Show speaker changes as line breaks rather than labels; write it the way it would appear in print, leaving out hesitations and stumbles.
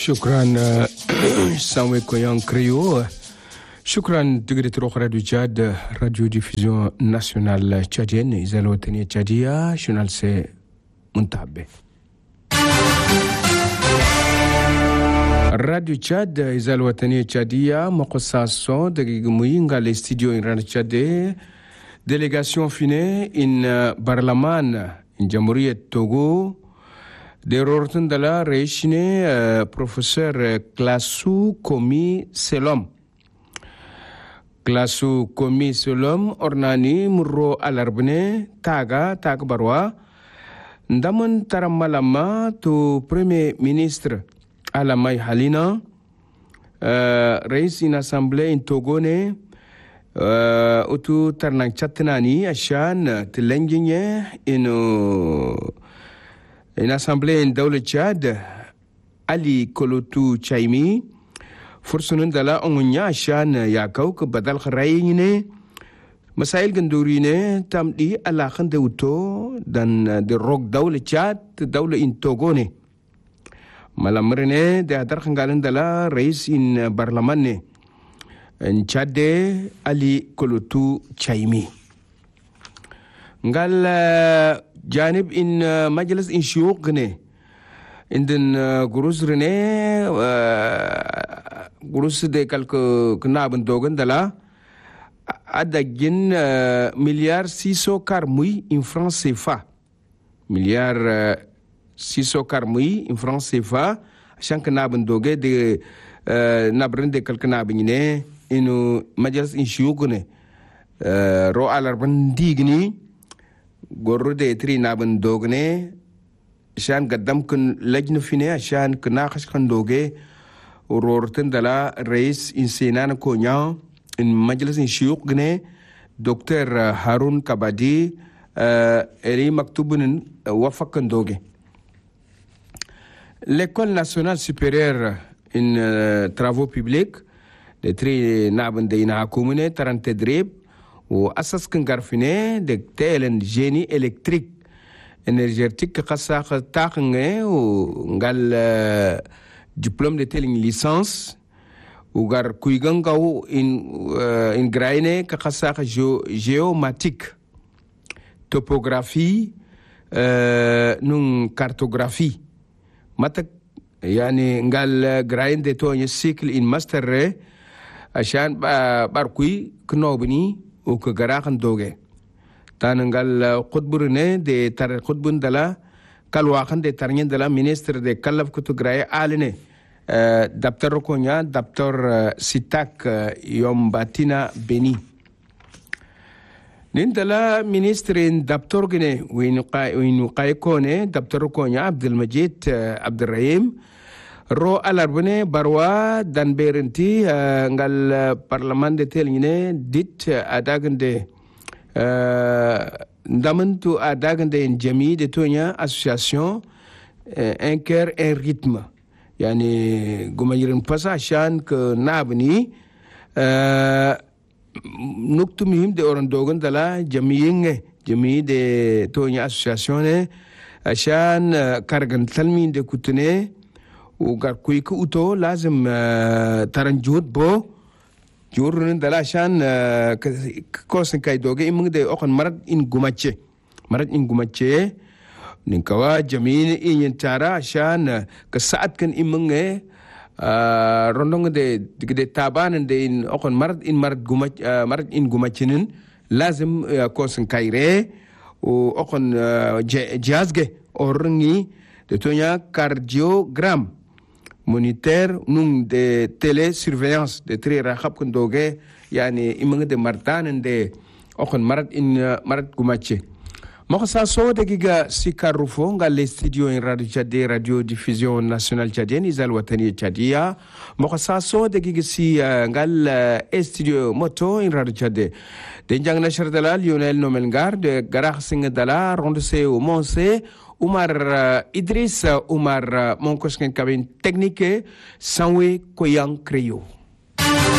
شكرا سامي كويان كريو. شكرا تقدر تروح راديو تشاد راديو ديفيزيون ناسيونال تشادين إذا الوطنية تشادية شنال سي منتبه راديو تشاد إذا الوطنية تشادية مقصاصو دقيقة موينغا الاستديو إن راديو تشاد دélégation finée in برلمان in جمهورية توغو de rorten de la réchine professeur Klasu Komi Selom. Klasu Komi Selom ornani murro alarbne taga barwa ndaman taramalama to premier ministre Alamai Halina reis in assemblée in Togone utu tarnang chatnani ashan tilenginye in assemblée in dawle Tchad Ali Kolotu Chaimi fursunun dala ongunya shan yakau ke badal kharayine masail gendurine tamdi ala khande uto dan de rok dawle Tchad dawle in Togone malamrene de adar khangalan dala rais in barlamane in Tchad Ali Kolotu Chaimi ngal جانب إن مجلس إن شيوخ غني عندن غروس رني غروس ده كالك كنابن دوغن دلا أدجن مليار 600 كارموي إن فرنسا سيفا مليار 600 كارموي إن فرنسا سيفا عشان كنابن دوغه ده نابرن ده كالك نابنينه إنه مجلس إن شيوخ غني رو على ديغني gorro de tri naban dogne shan gaddam kun lajna fine shan kuna khash kan doge rorten dala rais in senan konya in majlis in shuyuk gne dr harun kabadi eri maktubun wafakan doge l'école nationale supérieure in travaux publics de tri naban de ina commune 30 drib وأساس كنغارفيني دك تيلن جيني إلكتريك إنرجيتيك خاصة تاخنغي ونغال دبلوم دي تيلين ليسانس وغار كويغانغاو إن غرايني كخاصة جيوماتيك توبوغرافي نون كارتوغرافي ماتك يعني نغال غراين دي توني سيكل إن ماستر عشان باركوي كنوبني وكغراخن دوغي تاننغال قطبرني دي تار قطبن دلا كالواخن دي تارنين دلا مينستر دي كلف كتغراي آلني دبتر كونيا دبتر سيتاك يوم باتينا بني نندلا مينسترين دبتر غني وينقاي كوني دبتر كونيا عبد المجيد عبد الرحيم رو الاربني بروا دان بيرنتي نغال برلمان دي تيليني ديت اداغن دي ndamentu adagan de jami de tonya association un cœur un rythme yani gumayirin passation que nabni nuktu mihim de oran dogan dala jami de tonya association ne ashan kargan talmin de kutune وقال كويك أوتو لازم ترنجود بو جورن دلاشان كوسن كاي دوغي إمم دي أخن مرد إن غماتشي نكوا جميل إن ينتارا عشان كساعد كان إمم رندong de tabanan de in أخن مرد إن غماتشين لازم كوسن كايري وأخن جازجي أورني de tonya cardiogramme moniteur nung de télésurveillance de tri rahab kundoge yani imang de martanen de okon marat in marat gumache moko sa so de giga sikarufo ngal studio in radio diffusion nationale tchadienne izal watani tchadia moko sa so de giga si ngal studio moto in radio tchade de jang na shardala Lionel Nomelgar de garah sing dala ronde se au monse Umar Idriss Umar mon kosken kabin technique Sanwe Koyang Kreyo